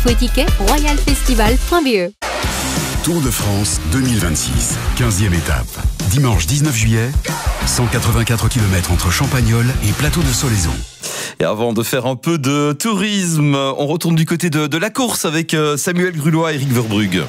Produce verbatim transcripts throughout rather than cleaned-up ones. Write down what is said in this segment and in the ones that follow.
Info et tickets, royal festival point b e. Tour de France deux mille vingt-six, quinzième étape. Dimanche dix-neuf juillet, cent quatre-vingt-quatre kilomètres entre Champagnole et Plateau de Solaizon. Et avant de faire un peu de tourisme, on retourne du côté de, de la course avec Samuel Grulois et Eric Verbrugge.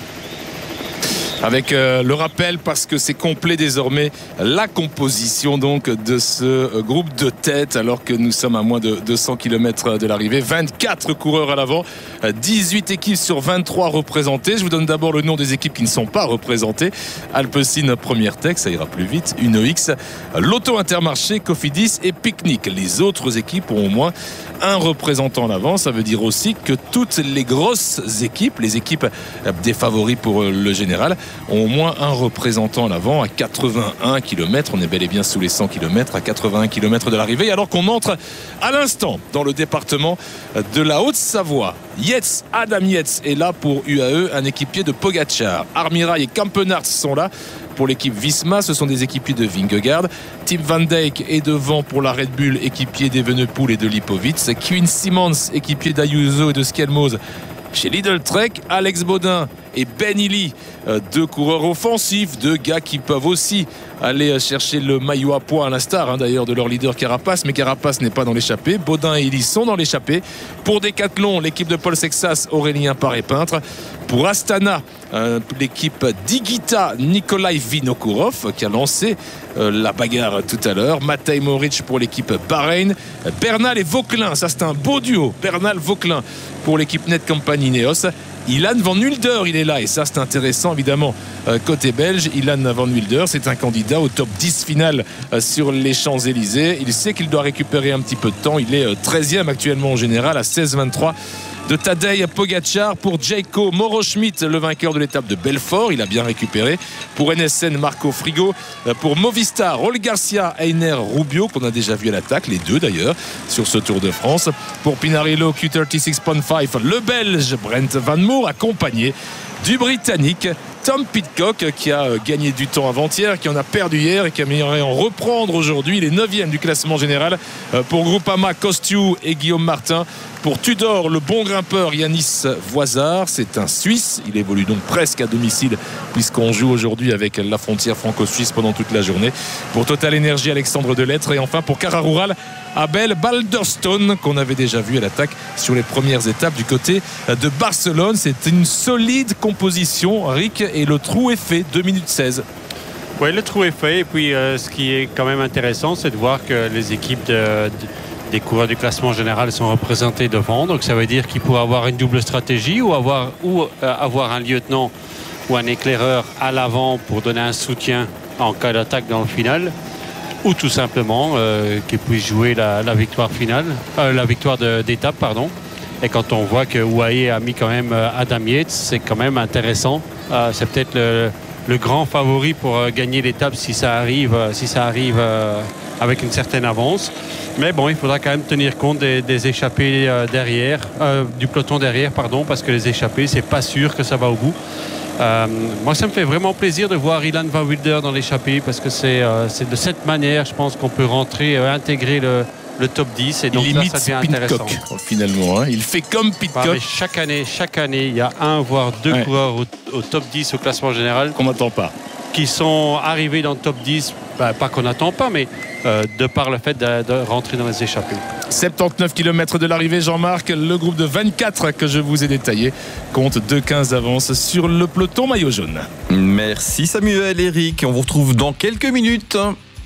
Avec euh, le rappel, parce que c'est complet désormais, la composition donc de ce euh, groupe de tête, alors que nous sommes à moins de deux cents kilomètres de l'arrivée. vingt-quatre coureurs à l'avant, euh, dix-huit équipes sur vingt-trois représentées. Je vous donne d'abord le nom des équipes qui ne sont pas représentées. Alpecin, Première Tech, ça ira plus vite. Uno X, Lotto Intermarché, Cofidis et Picnic. Les autres équipes ont au moins un représentant à l'avant. Ça veut dire aussi que toutes les grosses équipes, les équipes des favoris pour le général, ont au moins un représentant à l'avant à quatre-vingt-un kilomètres. On est bel et bien sous les cent kilomètres, à quatre-vingt-un kilomètres de l'arrivée, alors qu'on entre à l'instant dans le département de la Haute-Savoie. Yates, Adam Yates est là pour U A E, un équipier de Pogacar. Armirail et Campenarts sont là pour l'équipe Visma, ce sont des équipiers de Vingegaard. Tim Van Dijk est devant pour la Red Bull, équipier d'Evenepoel et de Lipovitz. Quinn Simmons, équipier d'Ayuso et de Skelmose chez Lidl Trek. Alex Baudin et Ben Illy, deux coureurs offensifs, deux gars qui peuvent aussi aller chercher le maillot à poids, à l'instar hein, d'ailleurs de leur leader Carapace, mais Carapace n'est pas dans l'échappée. Baudin et Illy sont dans l'échappée. Pour Decathlon, l'équipe de Paul Sexas, Aurélien Paré-Peintre. Pour Astana, euh, l'équipe d'Igita, Nikolai Vinokourov qui a lancé euh, la bagarre tout à l'heure. Matej Moric pour l'équipe Bahreïn. Bernal et Vauquelin, ça c'est un beau duo. Bernal-Vauquelin pour l'équipe Netcompany Ineos. Ilan Van Wilder, il est là et ça c'est intéressant évidemment euh, côté belge. Ilan Van Wilder, c'est un candidat au top dix final euh, sur les Champs-Élysées. Il sait qu'il doit récupérer un petit peu de temps. Il est euh, treizième actuellement au général à seize vingt-trois de Tadej Pogacar. Pour Jayco Moro-Schmidt, le vainqueur de l'étape de Belfort, il a bien récupéré. Pour N S N, Marco Frigo. Pour Movistar, Raul Garcia, Einer Rubio, qu'on a déjà vu à l'attaque, les deux d'ailleurs, sur ce Tour de France. Pour Pinarello, Q trente-six point cinq, le Belge Brent Van Moer, accompagné du Britannique Tom Pidcock, qui a gagné du temps avant-hier, qui en a perdu hier et qui aimerait en reprendre aujourd'hui. Il est neuvième du classement général. Pour Groupama, Kostju et Guillaume Martin. Pour Tudor, le bon grimpeur Yanis Voisard, c'est un Suisse. Il évolue donc presque à domicile puisqu'on joue aujourd'hui avec la frontière franco-suisse pendant toute la journée. Pour Total Energy, Alexandre Delettre. Et enfin pour Cara Rural, Abel Balderstone, qu'on avait déjà vu à l'attaque sur les premières étapes du côté de Barcelone. C'est une solide composition, Rick, et le trou est fait, deux minutes seize. Oui, le trou est fait. Et puis euh, ce qui est quand même intéressant, c'est de voir que les équipes de, de, des coureurs du classement général sont représentées devant. Donc ça veut dire qu'il pourrait avoir une double stratégie ou avoir, ou, euh, avoir un lieutenant ou un éclaireur à l'avant pour donner un soutien en cas d'attaque dans le final, ou tout simplement euh, qu'il puisse jouer la, la victoire finale, euh, la victoire de, d'étape, pardon. Et quand on voit que U A E a mis quand même euh, Adam Yates, c'est quand même intéressant. Euh, c'est peut-être le, le grand favori pour euh, gagner l'étape si ça arrive, euh, si ça arrive euh, avec une certaine avance. Mais bon, il faudra quand même tenir compte des, des échappées euh, derrière, euh, du peloton derrière, pardon, parce que les échappées, c'est pas sûr que ça va au bout. Euh, moi, ça me fait vraiment plaisir de voir Ilan Van Wilder dans l'échappée parce que c'est, euh, c'est de cette manière, je pense, qu'on peut rentrer, euh, intégrer le, le top dix. Et donc il là, imite ça devient intéressant. Pidcock, finalement. Hein. Il fait comme Pidcock. Ouais, chaque année, chaque année, il y a un voire deux ouais. coureurs au, au top dix au classement général. Qu'on n'attend pas. Qui sont arrivés dans le top dix, ben, pas qu'on n'attend pas, mais euh, de par le fait de, de rentrer dans les échappées. soixante-dix-neuf kilomètres de l'arrivée, Jean-Marc. Le groupe de vingt-quatre que je vous ai détaillé compte deux quinze d'avance sur le peloton maillot jaune. Merci Samuel, Eric. On vous retrouve dans quelques minutes.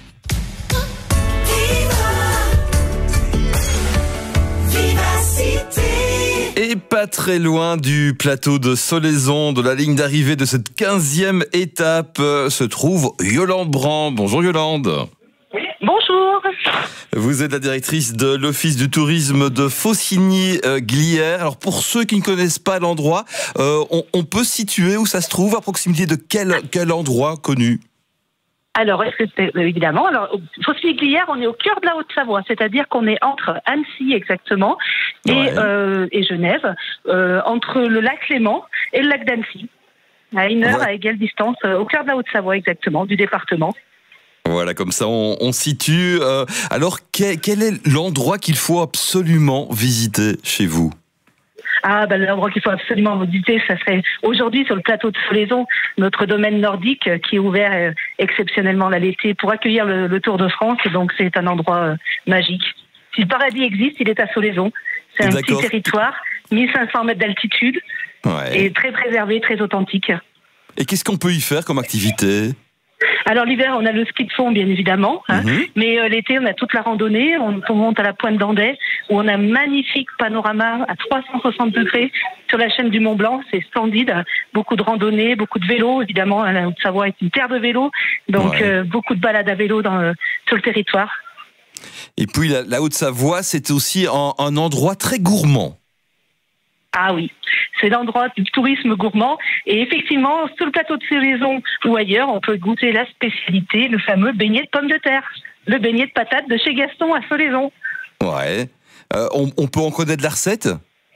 Et pas très loin du plateau de Solaizon, de la ligne d'arrivée de cette quinzième étape, se trouve Yolande Brand. Bonjour Yolande. Bonjour. Vous êtes la directrice de l'Office du tourisme de Faucigny-Glières. Alors pour ceux qui ne connaissent pas l'endroit, euh, on, on peut situer où ça se trouve, à proximité de quel, quel endroit connu ? Alors, est-ce que c'est, évidemment, alors, Faucigny-Glières, on est au cœur de la Haute-Savoie, c'est-à-dire qu'on est entre Annecy exactement et, ouais. euh, et Genève, euh, entre le lac Léman et le lac d'Annecy, à une heure ouais. à égale distance, au cœur de la Haute-Savoie exactement, du département. Voilà, comme ça on, on situe. Euh, alors, quel, quel est l'endroit qu'il faut absolument visiter chez vous ? Ah, ben, l'endroit qu'il faut absolument visiter, ça serait aujourd'hui sur le plateau de Solaison, notre domaine nordique qui est ouvert euh, exceptionnellement l'été pour accueillir le, le Tour de France. Donc, c'est un endroit euh, magique. Si le paradis existe, il est à Solaison. C'est un D'accord. petit territoire, mille cinq cents mètres d'altitude, Ouais. et très préservé, très authentique. Et qu'est-ce qu'on peut y faire comme activité? Alors l'hiver, on a le ski de fond, bien évidemment, hein, Mhm. mais euh, l'été, on a toute la randonnée. On, on monte à la Pointe d'Andai, où on a un magnifique panorama à trois cent soixante degrés sur la chaîne du Mont Blanc. C'est splendide. Beaucoup de randonnées, beaucoup de vélos, évidemment. La Haute-Savoie est une terre de vélo, donc Ouais. euh, beaucoup de balades à vélo dans, euh, sur le territoire. Et puis la, la Haute-Savoie, c'est aussi un, un endroit très gourmand. Ah oui, c'est l'endroit du tourisme gourmand. Et effectivement, sur le plateau de Solaison ou ailleurs, on peut goûter la spécialité, le fameux beignet de pommes de terre, le beignet de patates de chez Gaston à Solaison. Ouais. Euh, on, on peut en connaître la recette?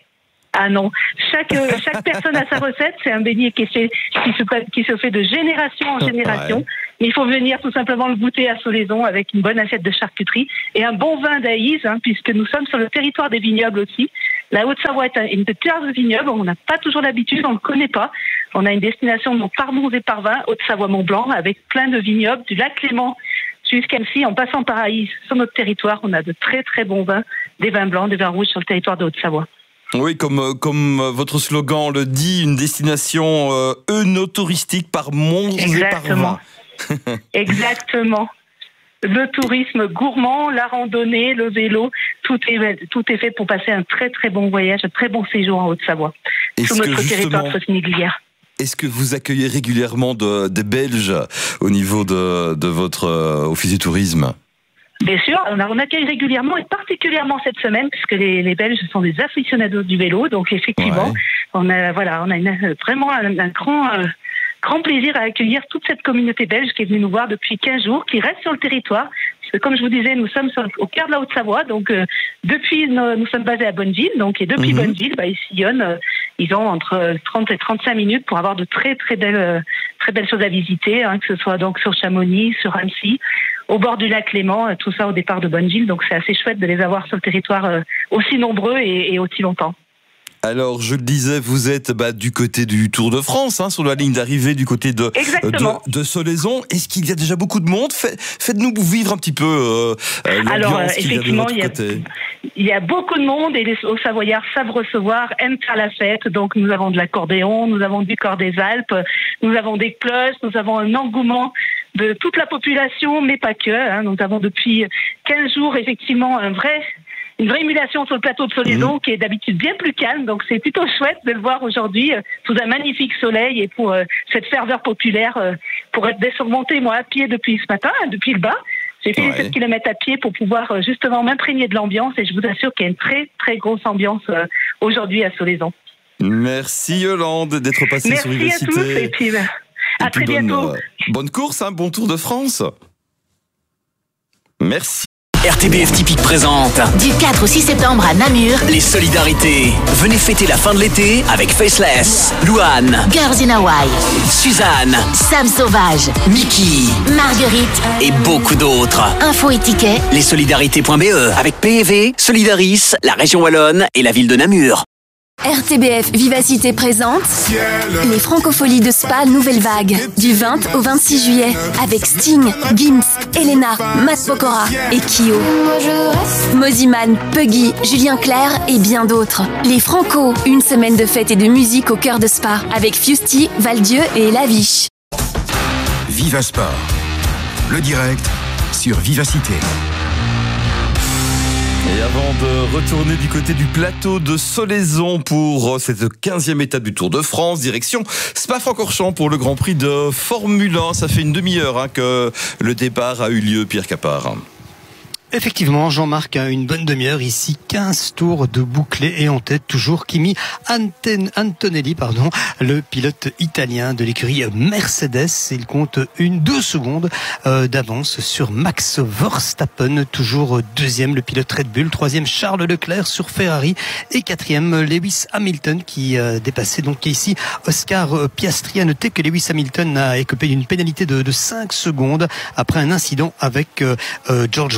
Ah non, chaque euh, chaque personne a sa recette. C'est un beignet qui, est fait, qui, se, qui se fait de génération en génération. Ouais. Il faut venir tout simplement le goûter à Solaison avec une bonne assiette de charcuterie et un bon vin d'Aïs, hein, puisque nous sommes sur le territoire des vignobles aussi. La Haute-Savoie est un- une terre de vignobles. On n'a pas toujours l'habitude, on ne le connaît pas. On a une destination donc par Mons et par Vin, Haute-Savoie-Mont-Blanc, avec plein de vignobles, du lac Clément jusqu'à Annecy, en passant par Aïs. Sur notre territoire, on a de très très bons vins, des vins blancs, des vins rouges sur le territoire de Haute-Savoie. Oui, comme, euh, comme euh, votre slogan le dit, une destination euh, œnotouristique par Mons et par Exactement. Vin. Exactement. Le tourisme gourmand, la randonnée, le vélo, tout est, tout est fait pour passer un très très bon voyage, un très bon séjour en Haute-Savoie, Est-ce sur que notre territoire justement, de Fautigny-Glières. est-ce que vous accueillez régulièrement de- des Belges au niveau de, de votre euh, office du tourisme? Bien sûr, on, a- on accueille régulièrement et particulièrement cette semaine, puisque les, les Belges sont des aficionados du vélo, donc effectivement, Ouais. on a voilà, on a une- vraiment un, un grand euh, grand plaisir à accueillir toute cette communauté belge qui est venue nous voir depuis quinze jours, qui reste sur le territoire. Parce que comme je vous disais, nous sommes sur- au cœur de la Haute-Savoie, donc euh, depuis nos- nous sommes basés à Bonneville, donc et depuis Mhm. Bonneville, bah, ils sillonnent, euh, ils ont entre trente et trente-cinq minutes pour avoir de très très belles euh, très belles choses à visiter, hein, que ce soit donc sur Chamonix, sur Annecy, au bord du lac Léman, euh, tout ça au départ de Bonneville, donc c'est assez chouette de les avoir sur le territoire euh, aussi nombreux et, et aussi longtemps. Alors, je le disais, vous êtes bah, du côté du Tour de France, hein, sur la ligne d'arrivée du côté de, Exactement. de, de Solaison. Est-ce qu'il y a déjà beaucoup de monde? Fait- Faites-nous vivre un petit peu euh, euh, Alors, l'ambiance euh, qu'il y a de effectivement, votre il y a- côté. Il y a beaucoup de monde et les Hauts-Savoyards savent recevoir, aiment faire la fête. Donc nous avons de l'accordéon, nous avons du corps des Alpes, nous avons des cloches, nous avons un engouement de toute la population, mais pas que. Hein. Nous avons depuis quinze jours effectivement un vrai, une vraie émulation sur le plateau de Solaison, mmh. qui est d'habitude bien plus calme. Donc c'est plutôt chouette de le voir aujourd'hui euh, sous un magnifique soleil et pour euh, cette ferveur populaire, euh, pour être surmonté moi à pied depuis ce matin, hein, depuis le bas. J'ai fait Ouais. les sept kilomètres à pied pour pouvoir euh, justement m'imprégner de l'ambiance et je vous assure qu'il y a une très très grosse ambiance euh, aujourd'hui à Solaison. Merci Yolande d'être passée Merci sur à Vivacité. tous et puis euh, à Et puis très bonne, bientôt. euh, bonne course, hein, bon Tour de France. Merci. R T B F Typique présente Du quatre au six septembre à Namur, les solidarités. Venez fêter la fin de l'été avec Faceless, Louane, Girls in Hawaii, Suzanne, Sam Sauvage, Mickey Marguerite, et beaucoup d'autres. Info et tickets, Lessolidarités.be avec P E V, Solidaris, la région Wallonne et la ville de Namur. R T B F Vivacité présente les Francopholies de Spa Nouvelle Vague du vingt au vingt-six juillet avec Sting, Gims, Elena, Matt Pokora et Kyo. Moziman, Puggy, Julien Clerc et bien d'autres. Les Franco, une semaine de fête et de musique au cœur de Spa avec Fusty, Valdieu et Laviche. Viva Sport, le direct sur Vivacité. Et avant de retourner du côté du plateau de Solaison pour cette quinzième étape du Tour de France, direction Spa-Francorchamps pour le Grand Prix de Formule un. Ça fait une demi-heure hein, que le départ a eu lieu, Pierre Capard. Effectivement, Jean-Marc a une bonne demi-heure ici, quinze tours de bouclé et en tête toujours Kimi Anten- Antonelli, pardon, le pilote italien de l'écurie Mercedes. Il compte une deux secondes euh, d'avance sur Max Verstappen, toujours deuxième le pilote Red Bull, troisième Charles Leclerc sur Ferrari et quatrième Lewis Hamilton qui euh, dépassait donc ici Oscar Piastri. À noter que Lewis Hamilton a écopé d'une pénalité de, de cinq secondes après un incident avec euh, euh, George Russell,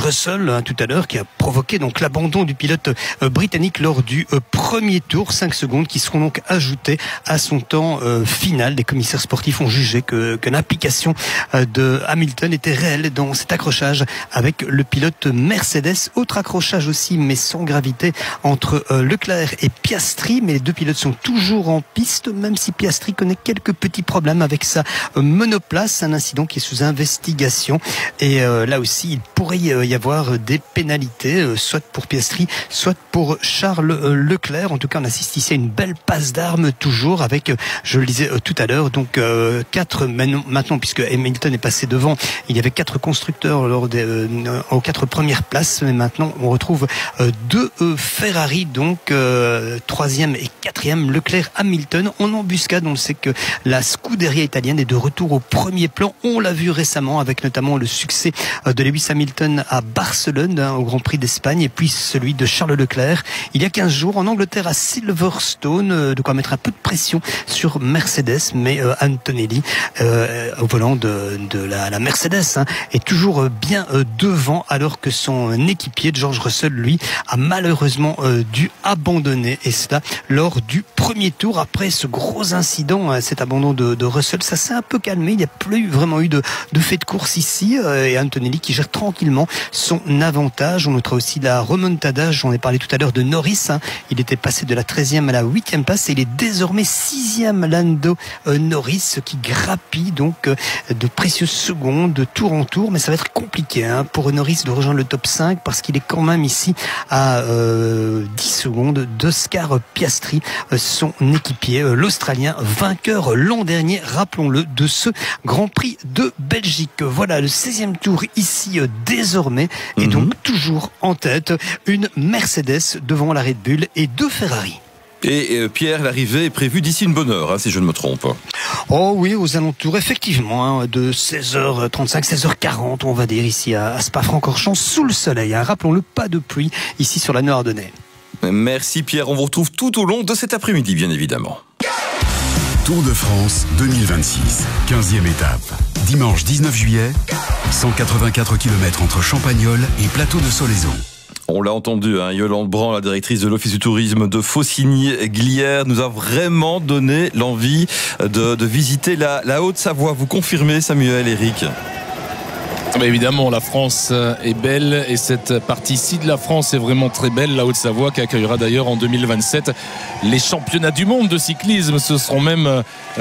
sol hein, tout à l'heure qui a provoqué donc l'abandon du pilote euh, britannique lors du euh, premier tour. cinq secondes qui seront donc ajoutées à son temps euh, final. Les commissaires sportifs ont jugé que, que l'implication euh, de Hamilton était réelle dans cet accrochage avec le pilote Mercedes. Autre accrochage aussi, mais sans gravité, entre euh, Leclerc et Piastri. Mais les deux pilotes sont toujours en piste, même si Piastri connaît quelques petits problèmes avec sa euh, monoplace. Un incident qui est sous investigation. Et euh, là aussi, il pourrait y avoir des pénalités, euh, soit pour Piastri, soit pour Charles euh, Leclerc. En tout cas, on assiste ici à une belle passe d'armes, toujours avec, euh, je le disais euh, tout à l'heure, donc euh, quatre maintenant, puisque Hamilton est passé devant, il y avait quatre constructeurs lors des, euh, aux quatre premières places, mais maintenant on retrouve euh, deux euh, Ferrari, donc euh, troisième et quatrième, Leclerc, Hamilton. En embuscade, on sait que la Scuderia italienne est de retour au premier plan. On l'a vu récemment avec notamment le succès euh, de Lewis Hamilton à Barcelone, hein, au Grand Prix d'Espagne, et puis celui de Charles Leclerc il y a quinze jours en Angleterre à Silverstone, euh, de quoi mettre un peu de pression sur Mercedes, mais euh, Antonelli euh, au volant de, de la, la Mercedes hein, est toujours bien euh, devant, alors que son équipier George Russell, lui, a malheureusement euh, dû abandonner, et cela lors du premier tour. Après ce gros incident, hein, cet abandon de, de Russell, ça s'est un peu calmé, il n'y a plus vraiment eu de, de fait de course ici, euh, et Antonelli qui gère tranquillement son avantage. On notera aussi la remontada, j'en ai parlé tout à l'heure, de Norris, hein. Il était passé de la treizième à la huitième place et il est désormais sixième, Lando euh, Norris, qui grappille donc euh, de précieuses secondes de tour en tour, mais ça va être compliqué hein, pour Norris de rejoindre le top cinq, parce qu'il est quand même ici à euh, dix secondes d'Oscar Piastri, euh, son équipier, euh, l'Australien, vainqueur l'an dernier, rappelons-le, de ce Grand Prix de Belgique. Voilà, le seizième tour ici euh, désormais, et donc mm-hmm. toujours en tête, une Mercedes devant la Red Bull et deux Ferrari. Et euh, Pierre, l'arrivée est prévue d'ici une bonne heure, hein, si je ne me trompe. Oh oui, aux alentours, effectivement, hein, de seize heures trente-cinq, seize heures quarante, on va dire, ici à, à Spa-Francorchamps, sous le soleil. Hein. Rappelons-le, pas de pluie ici sur la Nord-Ardennais. Merci Pierre, on vous retrouve tout au long de cet après-midi, bien évidemment. Tour de France deux mille vingt-six, quinzième étape. Dimanche dix-neuf juillet, cent quatre-vingt-quatre kilomètres entre Champagnole et Plateau de Solaizon. On l'a entendu, hein, Yolande Brand, la directrice de l'Office du tourisme de Faucigny-Glières, nous a vraiment donné l'envie de, de visiter la, la Haute-Savoie. Vous confirmez, Samuel, Eric ? Mais évidemment, la France est belle et cette partie-ci de la France est vraiment très belle. La Haute-Savoie qui accueillera d'ailleurs en deux mille vingt-sept les championnats du monde de cyclisme. Ce seront même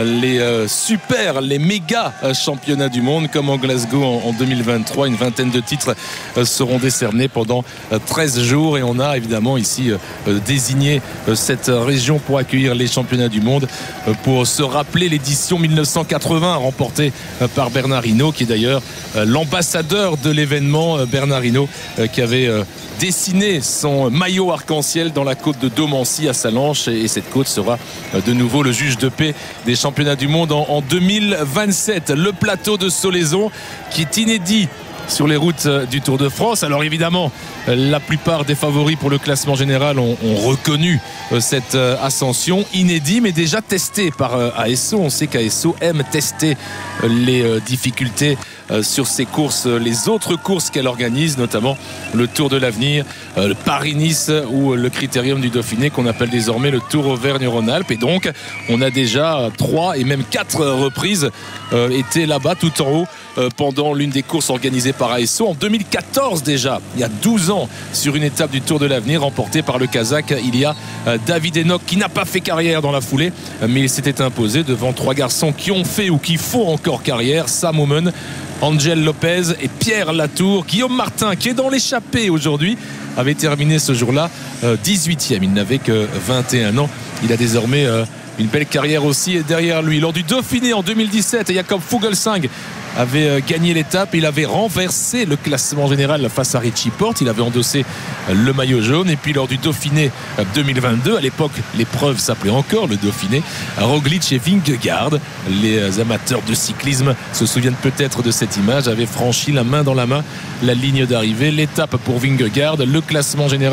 les super, les méga championnats du monde, comme en Glasgow en deux mille vingt-trois. Une vingtaine de titres seront décernés pendant treize jours et on a évidemment ici désigné cette région pour accueillir les championnats du monde, pour se rappeler l'édition mille neuf cent quatre-vingts remportée par Bernard Hinault, qui est d'ailleurs l'ambassadeur de l'événement. Bernard Hinault qui avait dessiné son maillot arc-en-ciel dans la côte de Domancy à Sallanches, et cette côte sera de nouveau le juge de paix des championnats du monde en deux mille vingt-sept. Le plateau de Solaizon qui est inédit sur les routes du Tour de France. Alors évidemment, la plupart des favoris pour le classement général ont, ont reconnu cette ascension, inédit mais déjà testé par A S O. On sait qu'A S O aime tester les difficultés sur ses courses, les autres courses qu'elle organise, notamment le Tour de l'Avenir, le Paris-Nice ou le Critérium du Dauphiné, qu'on appelle désormais le Tour Auvergne-Rhône-Alpes. Et donc on a déjà trois et même quatre reprises euh, été là-bas tout en haut euh, pendant l'une des courses organisées par A S O en deux mille quatorze déjà, il y a douze ans, sur une étape du Tour de l'Avenir remportée par le Kazakh Ilya euh, David Enoch, qui n'a pas fait carrière dans la foulée, mais il s'était imposé devant trois garçons qui ont fait ou qui font encore carrière: Sam Oomen, Angel Lopez et Pierre Latour. Guillaume Martin, qui est dans l'échappée aujourd'hui, avait terminé ce jour-là euh, dix-huitième. Il n'avait que vingt et un ans. Il a désormais euh, une belle carrière aussi derrière lui. Lors du Dauphiné en deux mille dix-sept, Jakob Fuglsang avait gagné l'étape. Il avait renversé le classement général face à Richie Porte. Il avait endossé le maillot jaune. Et puis lors du Dauphiné deux mille vingt-deux, à l'époque l'épreuve s'appelait encore le Dauphiné, Roglic et Vingegaard, les amateurs de cyclisme se souviennent peut-être de cette image, avaient franchi la main dans la main la ligne d'arrivée. L'étape pour Vingegaard, le classement général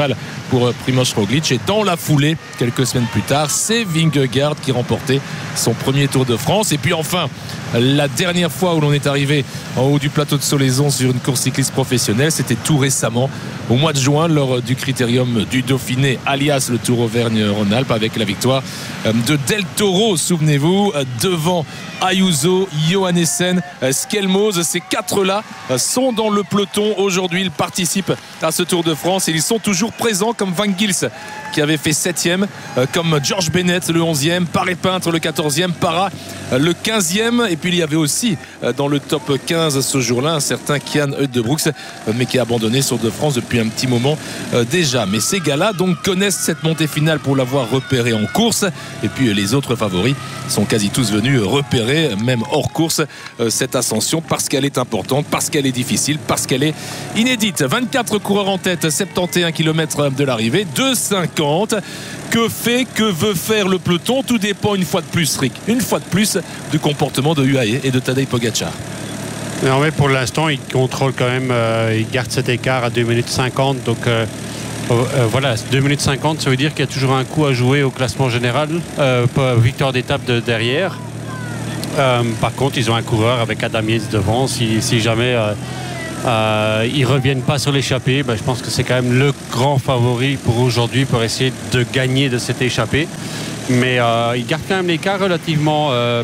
pour Primož Roglič. Et dans la foulée, quelques semaines plus tard, c'est Vingegaard qui remportait son premier Tour de France. Et puis enfin, la dernière fois où l'on est arrivé en haut du plateau de Solaizon sur une course cycliste professionnelle, c'était tout récemment, au mois de juin, lors du Critérium du Dauphiné, alias le Tour Auvergne-Rhône-Alpes, avec la victoire de Del Toro, souvenez-vous, devant Ayuso, Johannessen, Skelmose. Ces quatre-là sont dans le peloton aujourd'hui. Ils participent à ce Tour de France et ils sont toujours présents, comme Van Gils qui avait fait septième, comme George Bennett le onzième, Paré Peintre le quatorzième, Para le quinzième. Et puis il y avait aussi dans le top quinze ce jour-là un certain Kian Uijtdebroeks, mais qui a abandonné sur Tour de France depuis un petit moment déjà. Mais ces gars-là donc connaissent cette montée finale pour l'avoir repérée en course. Et puis les autres favoris sont quasi tous venus repérer, même hors course, cette ascension, parce qu'elle est importante, parce qu'elle est difficile, parce qu'elle est inédite. vingt-quatre coureurs en tête, soixante et un kilomètres de l'arrivée, deux cinquante. Que fait, que veut faire le peloton? Tout dépend une fois de plus, Rick, une fois de plus, du comportement de U A E et de Tadej Pogačar. Non, mais pour l'instant, il contrôle quand même, euh, il garde cet écart à deux minutes cinquante. Donc euh, euh, voilà, deux minutes cinquante, ça veut dire qu'il y a toujours un coup à jouer au classement général, euh, victoire d'étape de derrière. Euh, par contre, ils ont un coureur avec Adam Yates devant. Si, si jamais euh, euh, ils ne reviennent pas sur l'échappée, ben, je pense que c'est quand même le grand favori pour aujourd'hui pour essayer de gagner de cette échappée. Mais euh, ils gardent quand même l'écart relativement... Euh,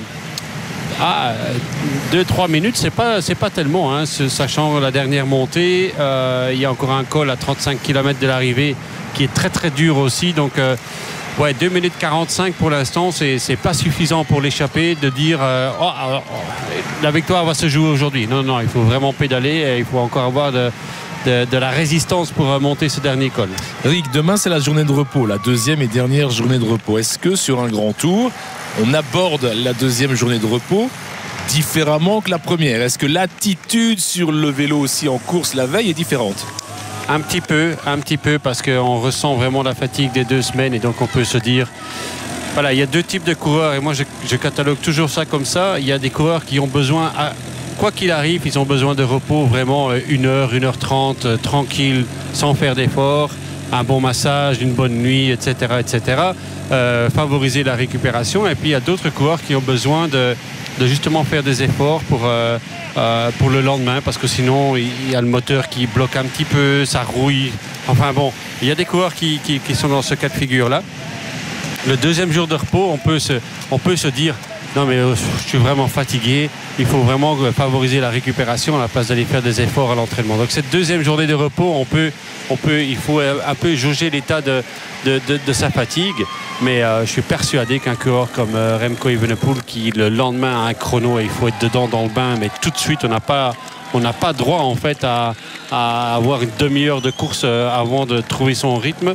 à deux trois minutes, c'est pas, c'est pas tellement, hein, sachant la dernière montée. Euh, il y a encore un col à trente-cinq kilomètres de l'arrivée qui est très très dur aussi. Donc... Euh, Ouais, deux minutes quarante-cinq pour l'instant, c'est, c'est pas suffisant pour l'échapper de dire euh, oh, oh, oh, la victoire va se jouer aujourd'hui. Non, non, il faut vraiment pédaler et il faut encore avoir de, de, de la résistance pour monter ce dernier col. Rick, demain c'est la journée de repos, la deuxième et dernière journée de repos. Est-ce que sur un grand tour, on aborde la deuxième journée de repos différemment que la première? Est-ce que l'attitude sur le vélo aussi en course la veille est différente? Un petit peu, un petit peu, parce qu'on ressent vraiment la fatigue des deux semaines et donc on peut se dire, voilà, il y a deux types de coureurs et moi je, je catalogue toujours ça comme ça. Il y a des coureurs qui ont besoin, à, quoi qu'il arrive, ils ont besoin de repos vraiment une heure, une heure trente, tranquille, sans faire d'efforts, un bon massage, une bonne nuit, et cetera, et cetera. Euh, favoriser la récupération. Et puis il y a d'autres coureurs qui ont besoin de, de justement faire des efforts pour... Euh, Euh, pour le lendemain, parce que sinon il y a le moteur qui bloque un petit peu, ça rouille. Enfin bon, il y a des coureurs qui, qui, qui sont dans ce cas de figure là. Le deuxième jour de repos, on peut se, on peut se dire non mais euh, je suis vraiment fatigué, il faut vraiment favoriser la récupération à la place d'aller faire des efforts à l'entraînement. Donc cette deuxième journée de repos, on peut, on peut, il faut un peu jauger l'état de, de, de, de sa fatigue. Mais euh, je suis persuadé qu'un coureur comme euh, Remco Evenepoel, qui le lendemain a un chrono et il faut être dedans dans le bain, mais tout de suite on n'a pas, on n'a pas droit en fait à, à avoir une demi-heure de course euh, avant de trouver son rythme.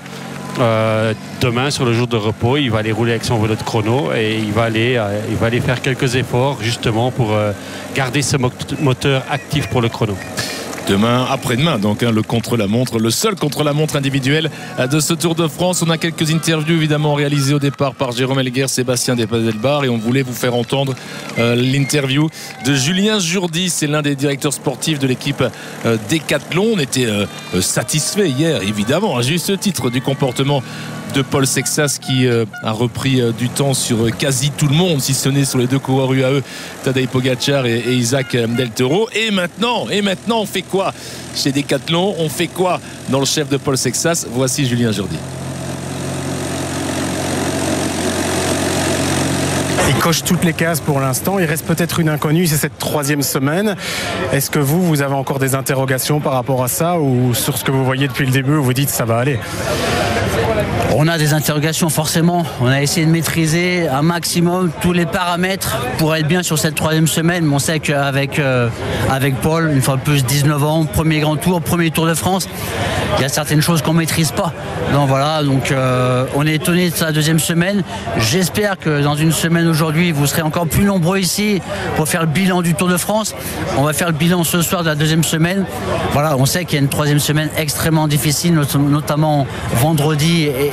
Euh, demain sur le jour de repos, il va aller rouler avec son vélo de chrono et il va aller, euh, il va aller faire quelques efforts justement pour euh, garder ce moteur actif pour le chrono. Demain, après-demain, donc hein, le contre-la-montre, le seul contre-la-montre individuel de ce Tour de France. On a quelques interviews évidemment réalisées au départ par Jérôme Elguer, Sébastien Despazel-Bar, et on voulait vous faire entendre euh, l'interview de Julien Jourdi. C'est l'un des directeurs sportifs de l'équipe euh, Décathlon. On était euh, satisfait hier, évidemment, à juste titre, du comportement de Paul Sexas qui euh, a repris euh, du temps sur euh, quasi tout le monde, si ce n'est sur les deux coureurs U A E, Tadej Pogačar et, et Isaac euh, Del Toro. Et maintenant, et maintenant, on fait quoi chez Décathlon? On fait quoi dans le chef de Paul Sexas? Voici Julien Jourdi. Il coche toutes les cases pour l'instant. Il reste peut-être une inconnue, c'est cette troisième semaine. Est-ce que vous, vous avez encore des interrogations par rapport à ça, ou sur ce que vous voyez depuis le début, vous dites ça va aller? On a des interrogations forcément. On a essayé de maîtriser un maximum tous les paramètres pour être bien sur cette troisième semaine. Mais on sait qu'avec euh, avec Paul, une fois de plus, dix-neuf ans, premier grand tour, premier Tour de France, il y a certaines choses qu'on ne maîtrise pas. Donc voilà, donc euh, on est étonné de sa deuxième semaine. J'espère que dans une semaine aujourd'hui, vous serez encore plus nombreux ici pour faire le bilan du Tour de France. On va faire le bilan ce soir de la deuxième semaine. Voilà, on sait qu'il y a une troisième semaine extrêmement difficile, notamment vendredi et, et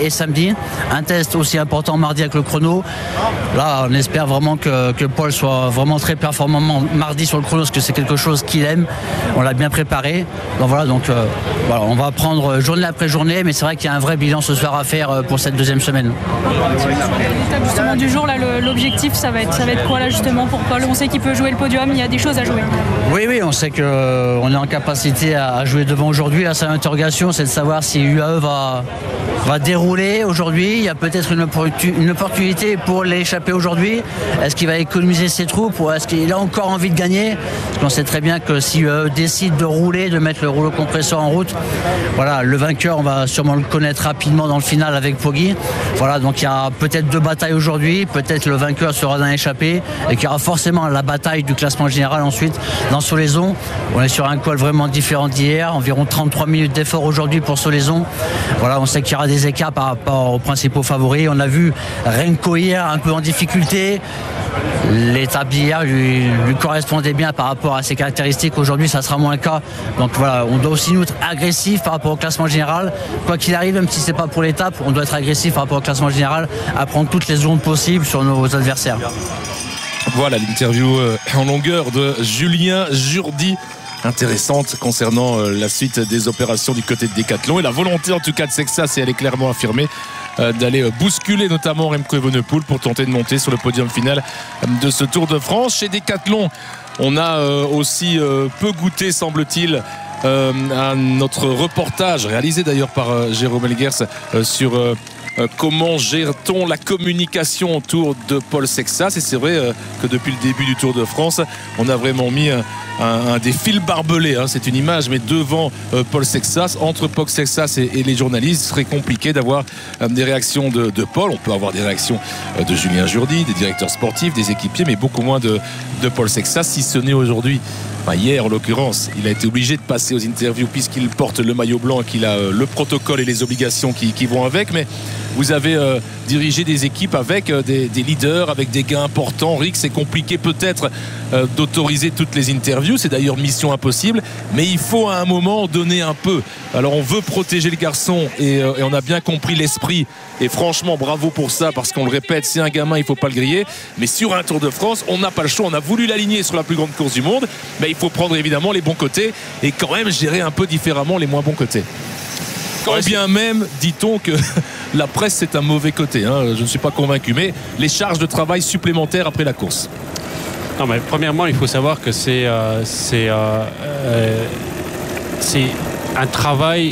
et samedi. Un test aussi important mardi avec le chrono. Là, on espère vraiment que, que Paul soit vraiment très performant mardi sur le chrono, parce que c'est quelque chose qu'il aime. On l'a bien préparé. Donc voilà, donc euh, voilà, on va prendre journée après journée, mais c'est vrai qu'il y a un vrai bilan ce soir à faire pour cette deuxième semaine. L'étape justement du jour, là, le, l'objectif, ça va être, ça va être quoi là justement pour Paul? On sait qu'il peut jouer le podium, il y a des choses à jouer. Oui, oui, on sait qu'on euh, est en capacité à, à jouer devant aujourd'hui. La seule interrogation, c'est de savoir si U A E va, va dérouler aujourd'hui. Il y a peut-être une, une opportunité pour l'échapper aujourd'hui. Est-ce qu'il va économiser ses troupes ou est-ce qu'il a encore envie de gagner? Parce qu'on sait très bien que si U A E décide de rouler, de mettre le rouleau compresseur en route, voilà, le vainqueur, on va sûrement le connaître rapidement dans le final avec Poggi. Voilà, donc il y a peut-être deux batailles aujourd'hui. Peut-être le vainqueur sera dans l'échappée et qu'il y aura forcément la bataille du classement général ensuite dans Solaizon. On est sur un col vraiment différent d'hier, environ trente-trois minutes d'effort aujourd'hui pour Solaizon. Voilà, on sait qu'il y aura des écarts par rapport aux principaux favoris. On a vu Remco hier un peu en difficulté. L'étape d'hier lui, lui correspondait bien par rapport à ses caractéristiques. Aujourd'hui, ça sera moins le cas. Donc voilà, on doit aussi nous être agressif par rapport au classement général. Quoi qu'il arrive, même si c'est pas pour l'étape, on doit être agressif par rapport au classement général, à prendre toutes les zones possibles sur nos adversaires. Voilà l'interview en longueur de Julien Jourdi, intéressante concernant la suite des opérations du côté de Decathlon et la volonté en tout cas de Sexas, et elle est clairement affirmée, d'aller bousculer notamment Remco Evenepoel pour tenter de monter sur le podium final de ce Tour de France. Chez Decathlon, on a aussi peu goûté, semble-t-il, à notre reportage réalisé d'ailleurs par Jérôme Elguers sur comment gère-t-on la communication autour de Paul Sexas. Et c'est vrai que depuis le début du Tour de France, on a vraiment mis un, un, un des fils barbelés, hein, c'est une image, mais devant euh, Paul Sexas, entre Paul Sexas et, et les journalistes, ce serait compliqué d'avoir euh, des réactions de, de Paul. On peut avoir des réactions euh, de Julien Jourdi, des directeurs sportifs, des équipiers, mais beaucoup moins de, de Paul Sexas, si ce n'est aujourd'hui. Enfin, hier, en l'occurrence, il a été obligé de passer aux interviews puisqu'il porte le maillot blanc et qu'il a euh, le protocole et les obligations qui, qui vont avec. Mais vous avez euh, dirigé des équipes avec euh, des, des leaders, avec des gars importants. Rick, c'est compliqué peut-être euh, d'autoriser toutes les interviews. C'est d'ailleurs mission impossible. Mais il faut à un moment donner un peu. Alors on veut protéger le garçon et, euh, et on a bien compris l'esprit. Et franchement, bravo pour ça, parce qu'on le répète, c'est un gamin, il ne faut pas le griller. Mais sur un Tour de France, on n'a pas le choix. On a voulu l'aligner sur la plus grande course du monde. Mais il faut prendre évidemment les bons côtés et quand même gérer un peu différemment les moins bons côtés. Quand ouais, bien même, dit-on que la presse c'est un mauvais côté, hein. Je ne suis pas convaincu, mais les charges de travail supplémentaires après la course. Non, mais premièrement, il faut savoir que c'est euh, c'est euh, euh, c'est un travail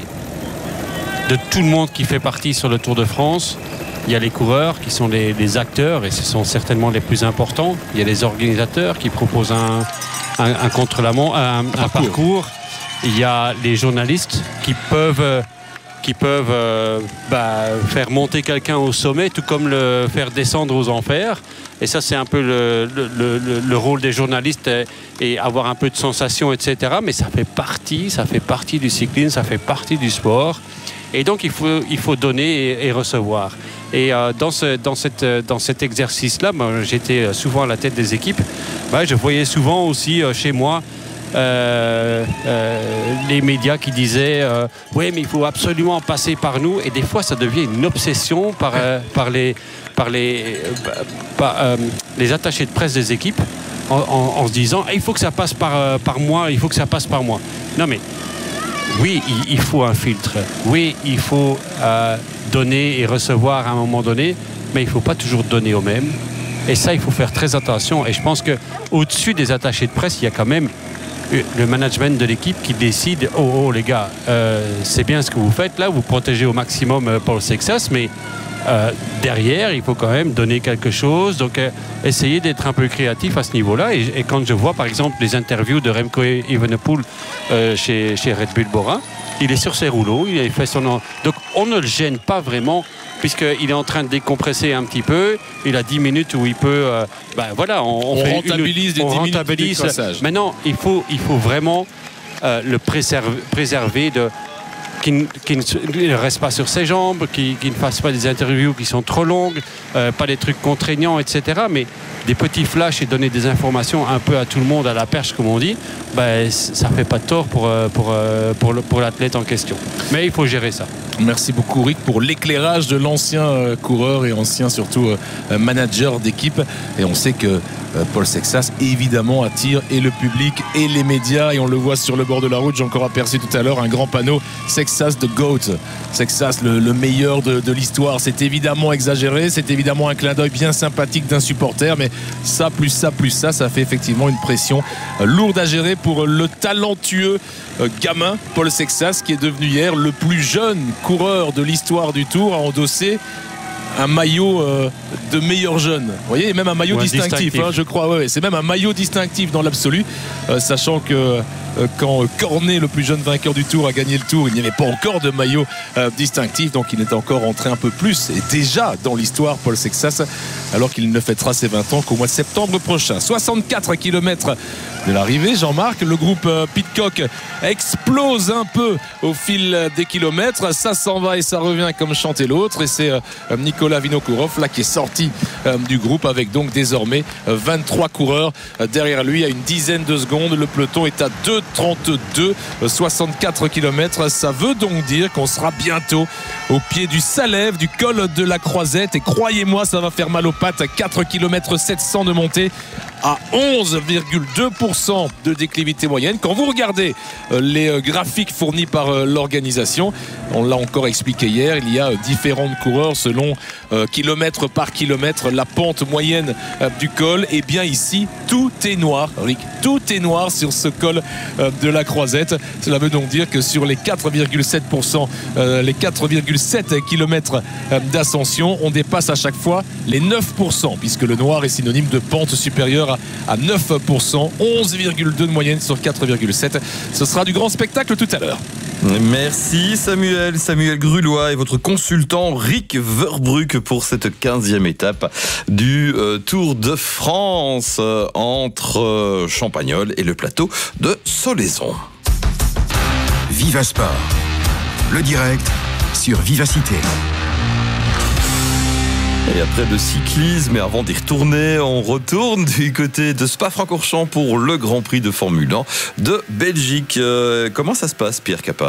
de tout le monde qui fait partie sur le Tour de France. Il y a les coureurs qui sont les, les acteurs et ce sont certainement les plus importants. Il y a les organisateurs qui proposent un, un, un contre-la-montre, un, un, un parcours. parcours. Il y a les journalistes qui peuvent, qui peuvent euh, bah, faire monter quelqu'un au sommet, tout comme le faire descendre aux enfers. Et ça, c'est un peu le, le, le, le rôle des journalistes et, et avoir un peu de sensation, et cetera. Mais ça fait partie, ça fait partie du cyclisme, ça fait partie du sport. Et donc, il faut, il faut donner et, et recevoir. Et euh, dans, ce, dans, cette, dans cet exercice-là, ben, j'étais souvent à la tête des équipes. Ben, je voyais souvent aussi euh, chez moi euh, euh, les médias qui disaient euh, « Oui, mais il faut absolument passer par nous. » Et des fois, ça devient une obsession par, euh, par, les, par, les, euh, par euh, les attachés de presse des équipes en, en, en se disant hey, « Il faut que ça passe par, euh, par moi, il faut que ça passe par moi. » Non, mais oui, il, il faut un filtre. Oui, il faut euh, donner et recevoir à un moment donné, mais il ne faut pas toujours donner au même. Et ça, il faut faire très attention. Et je pense qu'au-dessus des attachés de presse, il y a quand même le management de l'équipe qui décide « Oh, oh les gars, euh, c'est bien ce que vous faites là, vous protégez au maximum euh, Paul Sexas, mais euh, derrière, il faut quand même donner quelque chose. » Donc, euh, essayez d'être un peu créatif à ce niveau-là. Et, et quand je vois, par exemple, les interviews de Remco Evenepoel euh, chez, chez Red Bull Bora, il est sur ses rouleaux, il a fait son... Donc, on ne le gêne pas vraiment, puisqu'il est en train de décompresser un petit peu. Il a dix minutes où il peut... Euh, ben voilà, on, on, on fait rentabilise une, des on dix rentabilise. minutes de crassage. Maintenant, il faut, il faut vraiment euh, le préserver, préserver de... Qu'il ne reste pas sur ses jambes, qu'il ne fasse pas des interviews qui sont trop longues, euh, pas des trucs contraignants, et cetera. Mais des petits flashs et donner des informations un peu à tout le monde à la perche, comme on dit, ben, ça fait pas de tort pour, pour, pour, pour l'athlète en question. Mais il faut gérer ça. Merci beaucoup Rick pour l'éclairage de l'ancien euh, coureur et ancien surtout euh, manager d'équipe. Et on sait que euh, Paul Sexas évidemment attire et le public et les médias, et on le voit sur le bord de la route. J'ai encore aperçu tout à l'heure un grand panneau Sexas the GOAT, Sexas le, le meilleur de, de l'histoire. C'est évidemment exagéré, c'est évidemment un clin d'œil bien sympathique d'un supporter, mais ça plus ça plus ça, ça fait effectivement une pression euh, lourde à gérer pour le talentueux euh, gamin Paul Sexas, qui est devenu hier le plus jeune coureur de l'histoire du Tour à endosser un maillot euh, de meilleur jeune. Vous voyez, même un maillot ouais, distinctif, distinctif. Hein, je crois. Ouais, c'est même un maillot distinctif dans l'absolu, euh, sachant que euh, quand euh, Cornet, le plus jeune vainqueur du Tour, a gagné le Tour, il n'y avait pas encore de maillot euh, distinctif, donc il est encore entré un peu plus et déjà dans l'histoire, Paul Sexas, alors qu'il ne fêtera ses vingt ans qu'au mois de septembre prochain. soixante-quatre kilomètres de l'arrivée, Jean-Marc, le groupe euh, Pidcock explose un peu au fil des kilomètres, ça s'en va et ça revient comme chantait l'autre, et c'est euh, Nicolas Vinokourov là qui est sorti euh, du groupe avec donc désormais euh, vingt-trois coureurs euh, derrière lui à une dizaine de secondes. Le peloton est à deux trente-deux, euh, soixante-quatre kilomètres. Ça veut donc dire qu'on sera bientôt au pied du Salève, du col de la Croisette, et croyez-moi, ça va faire mal aux pattes. quatre kilomètres sept cents de montée à onze virgule deux pour cent de déclivité moyenne. Quand vous regardez euh, les euh, graphiques fournis par euh, l'organisation, on l'a encore expliqué hier, il y a euh, différents coureurs selon euh, kilomètre par kilomètre la pente moyenne euh, du col. Et bien ici, tout est noir, Rick, tout est noir sur ce col euh, de la Croisette. Cela veut donc dire que sur les quatre virgule sept pour cent, euh, les quatre virgule sept kilomètres euh, d'ascension, on dépasse à chaque fois les neuf pour cent, puisque le noir est synonyme de pente supérieure à, à neuf pour cent. onze virgule deux de moyenne sur quatre virgule sept. Ce sera du grand spectacle tout à l'heure. Merci Samuel, Samuel Grulois et votre consultant Rick Verbrugge pour cette quinzième étape du euh, Tour de France euh, entre euh, Champagnole et le plateau de Solaison. Viva Sport, le direct sur Vivacité. Et après le cyclisme, et avant d'y retourner, on retourne du côté de Spa-Francorchamps pour le Grand Prix de Formule un de Belgique. Euh, comment ça se passe, Pierre Capard ?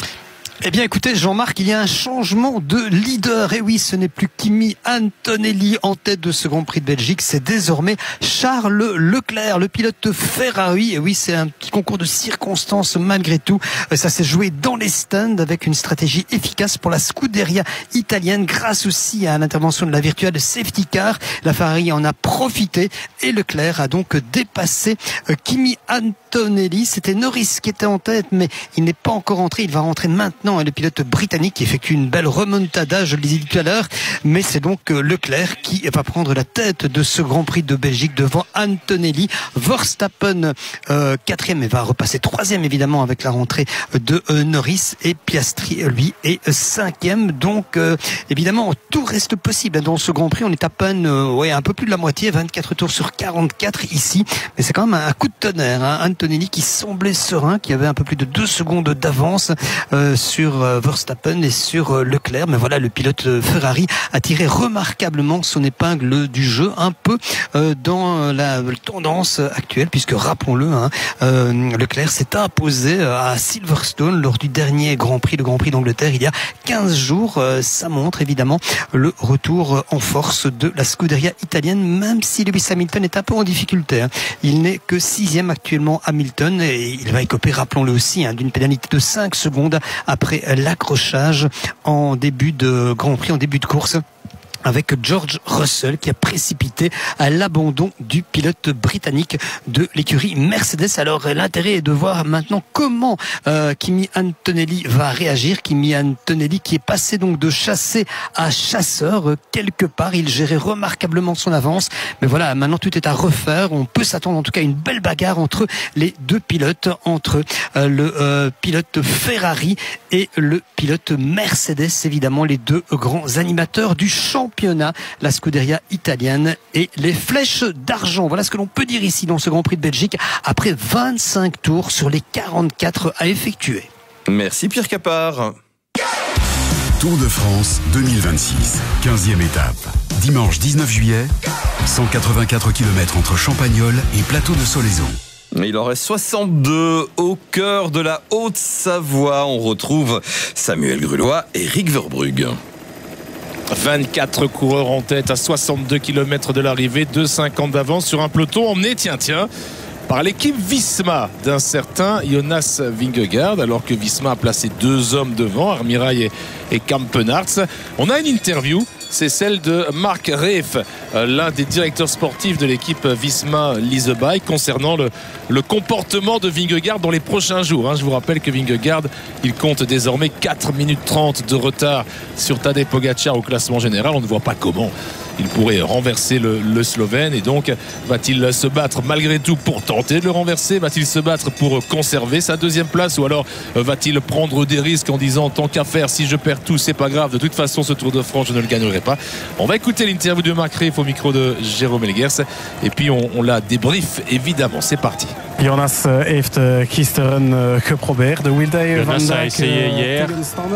Eh bien écoutez Jean-Marc, il y a un changement de leader. Et oui, ce n'est plus Kimi Antonelli en tête de ce Grand Prix de Belgique, c'est désormais Charles Leclerc, le pilote Ferrari. Et oui, c'est un petit concours de circonstances malgré tout. Ça s'est joué dans les stands avec une stratégie efficace pour la Scuderia italienne, grâce aussi à l'intervention de la virtuelle safety car. La Ferrari en a profité et Leclerc a donc dépassé Kimi Antonelli. C'était Norris qui était en tête, mais il n'est pas encore entré, il va rentrer maintenant. Le pilote britannique qui effectue une belle remontada, je le disais tout à l'heure, mais c'est donc Leclerc qui va prendre la tête de ce Grand Prix de Belgique devant Antonelli. Verstappen euh, quatrième et va repasser troisième évidemment avec la rentrée de euh, Norris, et Piastri lui est cinquième. Donc euh, évidemment tout reste possible dans ce Grand Prix. On est à peine euh, ouais, un peu plus de la moitié, vingt-quatre tours sur quarante-quatre ici, mais c'est quand même un, un coup de tonnerre, hein. Antonelli qui semblait serein, qui avait un peu plus de deux secondes d'avance euh, sur sur Verstappen et sur Leclerc, mais voilà, le pilote Ferrari a tiré remarquablement son épingle du jeu, un peu euh, dans la tendance actuelle, puisque rappelons-le, hein, euh, Leclerc s'est imposé à Silverstone lors du dernier Grand Prix, le Grand Prix d'Angleterre, il y a quinze jours. Euh, ça montre évidemment le retour en force de la Scuderia italienne, même si Lewis Hamilton est un peu en difficulté, hein. Il n'est que sixième actuellement, Hamilton, et il va écoper, rappelons-le aussi, hein, d'une pénalité de cinq secondes après l'accrochage en début de Grand Prix, en début de course, avec George Russell qui a précipité à l'abandon du pilote britannique de l'écurie Mercedes. Alors l'intérêt est de voir maintenant comment euh, Kimi Antonelli va réagir. Kimi Antonelli qui est passé donc de chassé à chasseur euh, quelque part. Il gérait remarquablement son avance, mais voilà, maintenant tout est à refaire. On peut s'attendre en tout cas à une belle bagarre entre les deux pilotes, entre euh, le euh, pilote Ferrari et le pilote Mercedes, évidemment les deux grands animateurs du championnat, la Scuderia italienne et les flèches d'argent. Voilà ce que l'on peut dire ici dans ce Grand Prix de Belgique après vingt-cinq tours sur les quarante-quatre à effectuer. Merci Pierre Capard. Tour de France deux mille vingt-six, quinzième étape. Dimanche dix-neuf juillet, cent quatre-vingt-quatre kilomètres entre Champagnole et Plateau de Solaison. Il en reste soixante-deux au cœur de la Haute-Savoie. On retrouve Samuel Grulois et Rick Verbrugge. vingt-quatre coureurs en tête à soixante-deux kilomètres de l'arrivée, deux cinquante d'avance sur un peloton emmené, tiens, tiens, par l'équipe Visma d'un certain Jonas Vingegaard, alors que Visma a placé deux hommes devant, Armirail et, et Kampenarts. On a une interview, c'est celle de Marc Reef, l'un des directeurs sportifs de l'équipe Visma Leasebike, concernant le, le comportement de Vingegaard dans les prochains jours. Je vous rappelle que Vingegaard, il compte désormais quatre minutes trente de retard sur Tadej Pogačar au classement général. On ne voit pas comment il pourrait renverser le, le Slovène, et donc va-t-il se battre malgré tout pour tenter de le renverser? Va-t-il se battre pour conserver sa deuxième place, ou alors va-t-il prendre des risques en disant tant qu'à faire, si je perds tout c'est pas grave, de toute façon ce Tour de France je ne le gagnerai pas? On va écouter l'interview de Marc Reef au micro de Jérôme Elgers, et puis on, on la débrief évidemment. C'est parti. Jonas heeft gisteren geprobeerd de wheelday van Jonas a essayé hier.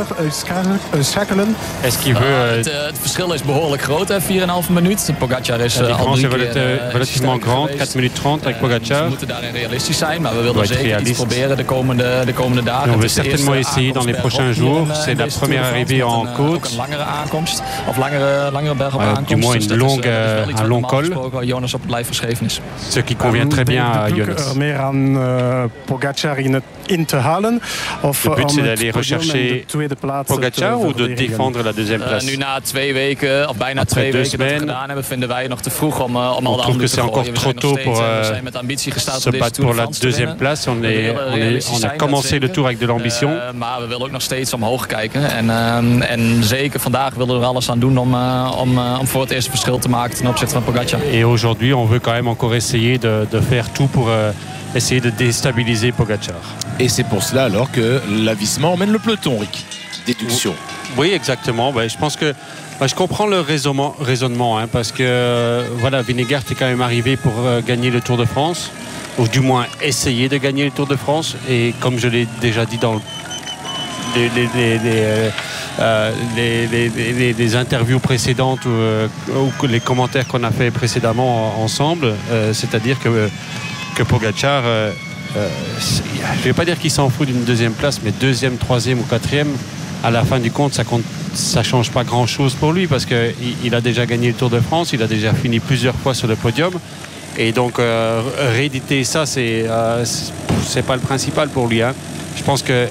Est-ce qu'il veut euh... het, het verschil is behoorlijk groot, vier komma vijf minuut. Pogačar is la al différence drie est keer relativement grande, quatre minutes trente avec Pogačar. We moeten daarin realistisch zijn, maar we willen zeker iets proberen de komende, de komende dagen. On veut certainement essayer dans les prochains jours. C'est la première arrivée en côte. Een langere aankomst, of langere, langere berg op aankomst. Du moins une longue, un long col. Jonas op het lijf geschreven is. Ce qui convient très bien à Jonas. Meer aan uh, Pogačar in, het, in te halen. Of, Le but om c'est d'aller rechercher Pogačar ou de défendre la deuxième place. Uh, nu na twee weken, of bijna Après twee deux weken dat we semaines, gedaan hebben, vinden wij nog te vroeg om, uh, om on al de trouve que handen c'est te encore gooien. trop tôt pour euh, se battre pour la deuxième place. On, est, on, est, on a commencé le tour avec de l'ambition. Uh, maar we willen ook nog steeds omhoog kijken. En, uh, en zeker vandaag willen we er alles aan doen om, uh, om, uh, om voor het eerste verschil te maken ten opzichte van Pogačar. Et aujourd'hui, on veut quand même encore essayer de, de faire tout pour euh, essayer de déstabiliser Pogačar. Et c'est pour cela alors que la Visma emmène le peloton, Rick. Déduction. Oui, exactement. Ben, je pense que ben, je comprends le raisonnement, raisonnement hein, parce que euh, voilà, Vingegaard est quand même arrivé pour euh, gagner le Tour de France, ou du moins essayer de gagner le Tour de France. Et comme je l'ai déjà dit dans les, les, les, les, euh, les, les, les, les interviews précédentes ou, euh, ou les commentaires qu'on a fait précédemment ensemble, euh, c'est-à-dire que, que Pogačar, euh, euh, je ne vais pas dire qu'il s'en fout d'une deuxième place, mais deuxième, troisième ou quatrième, à la fin du compte, ça compte, ça change pas grand-chose pour lui, parce qu'il il a déjà gagné le Tour de France, il a déjà fini plusieurs fois sur le podium, et donc euh, rééditer ça, c'est euh, c'est pas le principal pour lui. Hein. Je pense que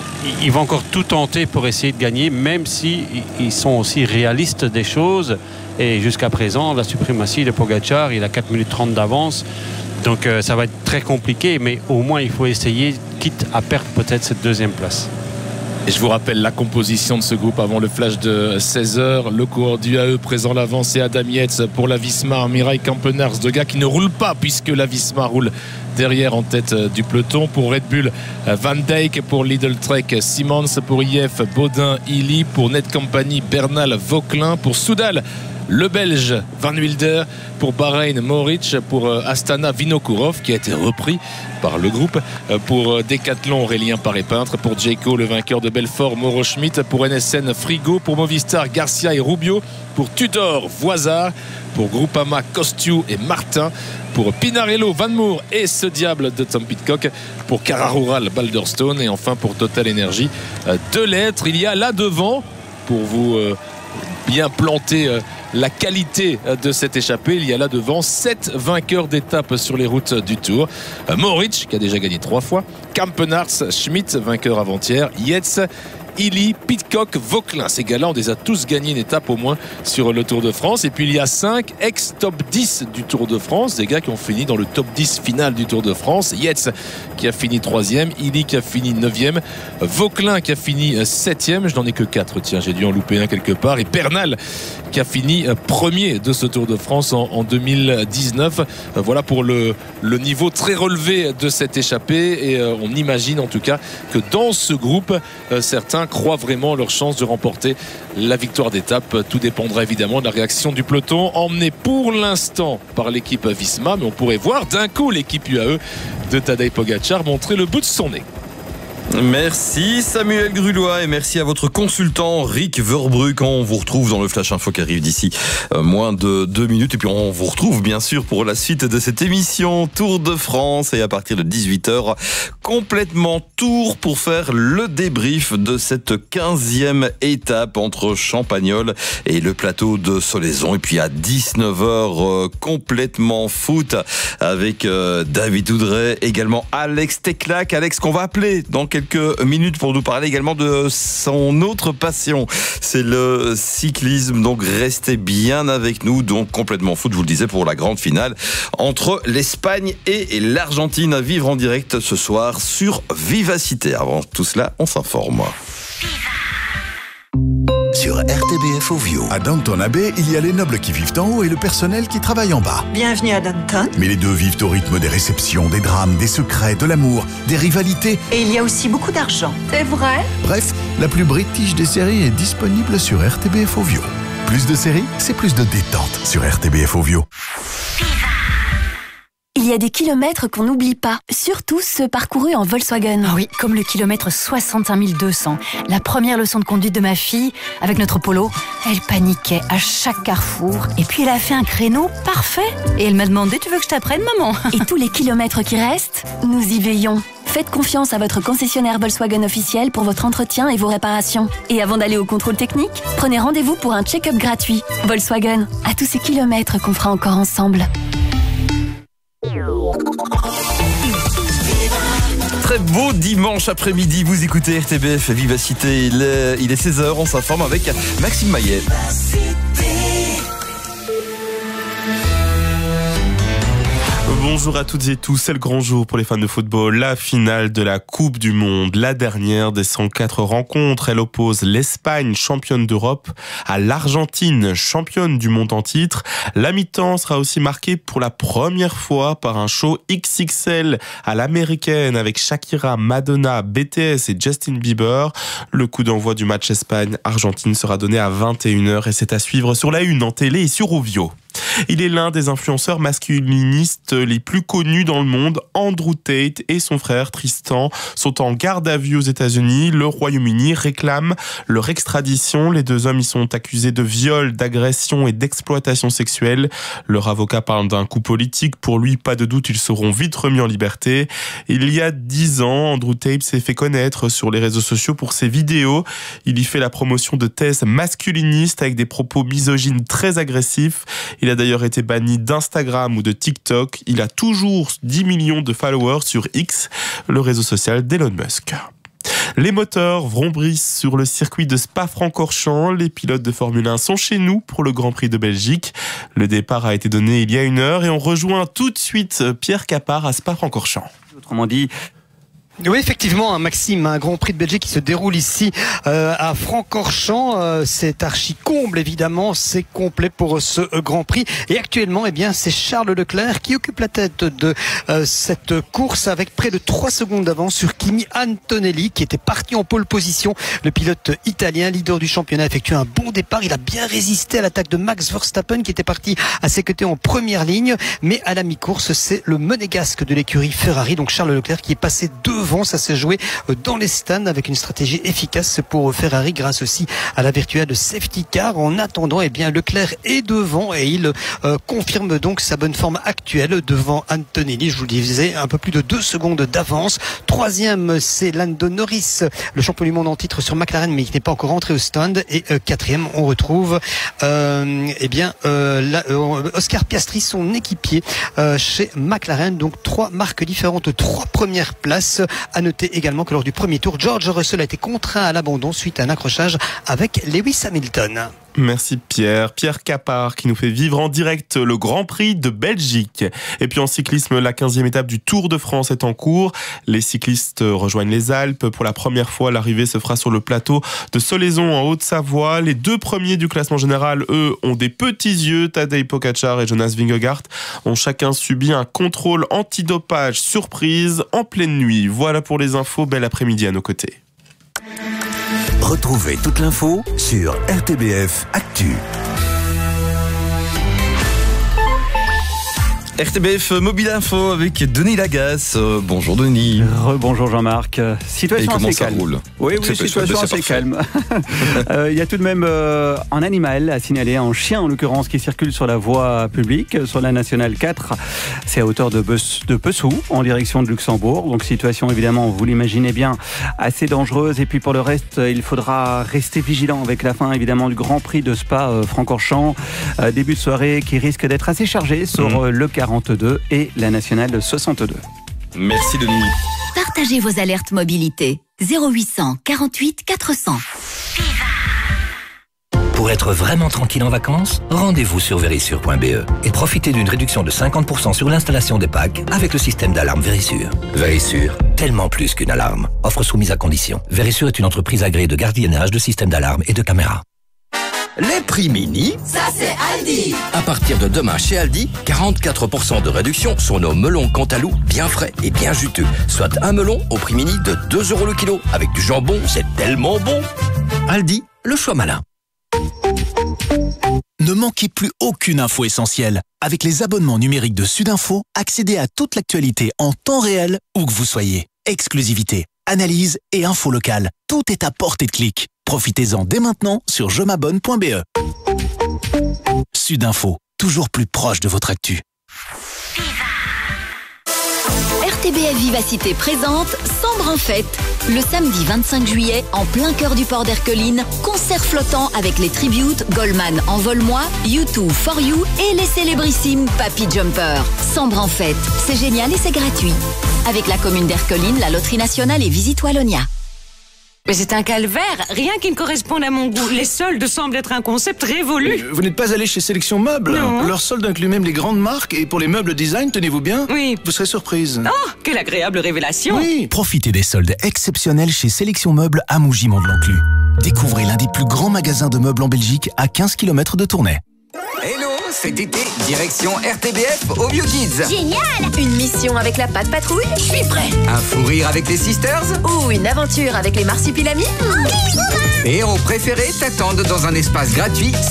il va encore tout tenter pour essayer de gagner, même si ils sont aussi réalistes des choses. Et jusqu'à présent, la suprématie de Pogačar, il a quatre minutes trente d'avance. Donc euh, ça va être très compliqué, mais au moins il faut essayer, quitte à perdre peut-être cette deuxième place. Et je vous rappelle la composition de ce groupe avant le flash de seize heures. Le coureur du A E présent l'avance, c'est Adam Yates pour la Visma, Armirail, Kampenarts, deux gars qui ne roulent pas puisque la Visma roule derrière en tête du peloton. Pour Red Bull, Van Dijk, pour Lidl Trek, Simmons, pour I F, Baudin, Illy, pour Net Company, Bernal, Vauquelin, pour Soudal, le Belge Van Wilder, pour Bahreïn Mohoric, pour Astana Vinokourov qui a été repris par le groupe, pour Decathlon Aurélien Paré-Peintre, pour Jayco le vainqueur de Belfort Mauro Schmidt, pour N S N Frigo, pour Movistar Garcia et Rubio, pour Tudor Voisard, pour Groupama Costiu et Martin, pour Pinarello Van Moor et ce diable de Tom Pidcock, pour Cara Rural Balderstone, et enfin pour Total Energy deux lettres. Il y a là devant, pour vous euh, bien planter euh, la qualité de cette échappée, il y a là devant sept vainqueurs d'étape sur les routes du Tour. Mohoric qui a déjà gagné trois fois, Kampenarts, Schmidt vainqueur avant-hier, Yates, Illy, Pidcock, Vauquelin. Ces gars-là, on les a tous gagné une étape au moins sur le Tour de France. Et puis il y a cinq ex-top dix du Tour de France, des gars qui ont fini dans le top dix final du Tour de France. Yates qui a fini troisième, Illy qui a fini neuvième, Vauquelin qui a fini septième, je n'en ai que quatre, tiens, j'ai dû en louper un quelque part, et Bernal qui a fini premier de ce Tour de France en, en deux mille dix-neuf. Voilà pour le, le niveau très relevé de cette échappée, et euh, on imagine en tout cas que dans ce groupe, euh, certains croient vraiment leur chance de remporter la victoire d'étape. Tout dépendra évidemment de la réaction du peloton, emmené pour l'instant par l'équipe Visma, mais on pourrait voir d'un coup l'équipe U A E de Tadej Pogačar montrer le bout de son nez. Merci Samuel Grulois et merci à votre consultant Rick Verbrugge. On vous retrouve dans le Flash Info qui arrive d'ici euh, moins de deux minutes. Et puis on vous retrouve bien sûr pour la suite de cette émission Tour de France. Et à partir de dix-huit heures, complètement tour pour faire le débrief de cette quinzième étape entre Champagnole et le plateau de Solaizon. Et puis à dix-neuf heures, euh, complètement foot avec euh, David Oudret, également Alex Teclac. Alex qu'on va appeler dans quelques quelques minutes pour nous parler également de son autre passion, c'est le cyclisme. Donc restez bien avec nous. Donc complètement foot, je vous le disais, pour la grande finale entre l'Espagne et l'Argentine à vivre en direct ce soir sur Vivacité. Avant tout cela, on s'informe. Sur R T B F Ovio. À Downton Abbey, il y a les nobles qui vivent en haut et le personnel qui travaille en bas. Bienvenue à Downton. Mais les deux vivent au rythme des réceptions, des drames, des secrets, de l'amour, des rivalités. Et il y a aussi beaucoup d'argent. C'est vrai? Bref, la plus british des séries est disponible sur R T B F Ovio. Plus de séries, c'est plus de détente sur R T B F Ovio. Il y a des kilomètres qu'on n'oublie pas, surtout ceux parcourus en Volkswagen. Oh oui, comme le kilomètre soixante et un mille deux cents. La première leçon de conduite de ma fille, avec notre Polo, elle paniquait à chaque carrefour. Et puis elle a fait un créneau parfait. Et elle m'a demandé, tu veux que je t'apprenne, maman? Et tous les kilomètres qui restent, nous y veillons. Faites confiance à votre concessionnaire Volkswagen officiel pour votre entretien et vos réparations. Et avant d'aller au contrôle technique, prenez rendez-vous pour un check-up gratuit. Volkswagen, à tous ces kilomètres qu'on fera encore ensemble. Très beau dimanche après-midi, vous écoutez R T B F Vivacité, il est, il est seize heures, on s'informe avec Maxime Maillet. Bonjour à toutes et tous, c'est le grand jour pour les fans de football, la finale de la Coupe du Monde, la dernière des cent quatre rencontres. Elle oppose l'Espagne, championne d'Europe, à l'Argentine, championne du monde en titre. La mi-temps sera aussi marquée pour la première fois par un show X X L à l'américaine avec Shakira, Madonna, B T S et Justin Bieber. Le coup d'envoi du match Espagne-Argentine sera donné à vingt et une heures et c'est à suivre sur la une en télé et sur Ovio. Il est l'un des influenceurs masculinistes les plus connus dans le monde. Andrew Tate et son frère Tristan sont en garde à vue aux États-Unis. Le Royaume-Uni réclame leur extradition. Les deux hommes y sont accusés de viol, d'agression et d'exploitation sexuelle. Leur avocat parle d'un coup politique. Pour lui, pas de doute, ils seront vite remis en liberté. Il y a dix ans, Andrew Tate s'est fait connaître sur les réseaux sociaux pour ses vidéos. Il y fait la promotion de thèses masculinistes avec des propos misogynes très agressifs. Il a d'ailleurs été banni d'Instagram ou de TikTok. Il a toujours dix millions de followers sur X, le réseau social d'Elon Musk. Les moteurs vrombrissent sur le circuit de Spa-Francorchamps. Les pilotes de Formule un sont chez nous pour le Grand Prix de Belgique. Le départ a été donné il y a une heure et on rejoint tout de suite Pierre Capard à Spa-Francorchamps. Autrement dit... Oui, effectivement, Maxime, un Grand Prix de Belgique qui se déroule ici euh, à Francorchamps. Euh, c'est archi comble, évidemment, c'est complet pour ce euh, Grand Prix. Et actuellement, eh bien, c'est Charles Leclerc qui occupe la tête de euh, cette course avec près de trois secondes d'avance sur Kimi Antonelli, qui était parti en pole position. Le pilote italien, leader du championnat, a effectué un bon départ. Il a bien résisté à l'attaque de Max Verstappen, qui était parti à ses côtés en première ligne. Mais à la mi-course, c'est le monégasque de l'écurie Ferrari, donc Charles Leclerc, qui est passé devant. Ça s'est joué dans les stands avec une stratégie efficace pour Ferrari grâce aussi à la virtuelle safety car. En attendant, eh bien, Leclerc est devant et il euh, confirme donc sa bonne forme actuelle devant Antonelli. Je vous le disais, un peu plus de deux secondes d'avance. Troisième, c'est Lando Norris, le champion du monde en titre sur McLaren, mais qui n'est pas encore entré au stand. Et euh, quatrième, on retrouve euh, eh bien, euh, la, euh, Oscar Piastri, son équipier euh, chez McLaren. Donc trois marques différentes, trois premières places. À noter également que lors du premier tour, George Russell a été contraint à l'abandon suite à un accrochage avec Lewis Hamilton. Merci Pierre. Pierre Capard qui nous fait vivre en direct le Grand Prix de Belgique. Et puis en cyclisme, la quinzième étape du Tour de France est en cours. Les cyclistes rejoignent les Alpes. Pour la première fois, l'arrivée se fera sur le plateau de Solaizon en Haute-Savoie. Les deux premiers du classement général, eux, ont des petits yeux. Tadej Pogačar et Jonas Vingegaard ont chacun subi un contrôle antidopage surprise en pleine nuit. Voilà pour les infos. Bel après-midi à nos côtés. Retrouvez toute l'info sur R T B F Actu. R T B F Mobile Info avec Denis Lagasse. Euh, bonjour Denis. Rebonjour Jean-Marc. Situation Et comment assez ça calme. roule? Oui, oui, c'est situation c'est assez parfait. calme. Il y a tout de même euh, un animal à signaler, un chien en l'occurrence, qui circule sur la voie publique, sur la nationale quatre. C'est à hauteur de, Bes- de Pessou, en direction de Luxembourg. Donc situation évidemment, vous l'imaginez bien, assez dangereuse. Et puis pour le reste, il faudra rester vigilant avec la fin évidemment du Grand Prix de Spa euh, Francorchamps. Euh, début de soirée qui risque d'être assez chargé sur Mmh. euh, le quarante-deux et la nationale soixante-deux. Merci Denis. Partagez vos alertes mobilité. zéro huit cent quarante-huit quatre cents. Pour être vraiment tranquille en vacances, rendez-vous sur Verisure point b e et profitez d'une réduction de cinquante pour cent sur l'installation des packs avec le système d'alarme Verisure. Verisure, tellement plus qu'une alarme. Offre soumise à condition. Verisure est une entreprise agréée de gardiennage, de systèmes d'alarme et de caméras. Les prix mini, ça c'est Aldi. À partir de demain chez Aldi, quarante-quatre pour cent de réduction sur nos melons Cantalou bien frais et bien juteux. Soit un melon au prix mini de deux euros le kilo. Avec du jambon, c'est tellement bon. Aldi, le choix malin. Ne manquez plus aucune info essentielle. Avec les abonnements numériques de Sudinfo, accédez à toute l'actualité en temps réel, où que vous soyez. Exclusivité, analyse et info locale. Tout est à portée de clic. Profitez-en dès maintenant sur je m'abonne point b e. Sudinfo, toujours plus proche de votre actu. R T B F Vivacité présente Sambre en fête. Le samedi vingt-cinq juillet, en plein cœur du port d'Erqueline, concert flottant avec les tributes Goldman Envole-moi, U deux For You et les célébrissimes Papy Jumper. Sambre en fête, c'est génial et c'est gratuit. Avec la commune d'Erqueline, la Loterie Nationale et Visite Wallonia. Mais c'est un calvaire, rien qui ne corresponde à mon goût. Les soldes semblent être un concept révolu. Euh, Vous n'êtes pas allé chez Sélection Meubles? Non. Leur solde inclut même les grandes marques et pour les meubles design, tenez-vous bien. Oui. Vous serez surprise. Oh, quelle agréable révélation. Oui. Profitez des soldes exceptionnels chez Sélection Meubles à Mougy-Mont-de-l'Enclus. Découvrez l'un des plus grands magasins de meubles en Belgique à quinze kilomètres de Tournai. Hello, cet été, direction R T B F au Bio Kids. Génial! Une mission avec la Patte Patrouille? Je suis prêt! Un fou rire avec les Sisters. Ou une aventure avec les Marsupilamis? Et héros préférés t'attendent dans un espace gratuit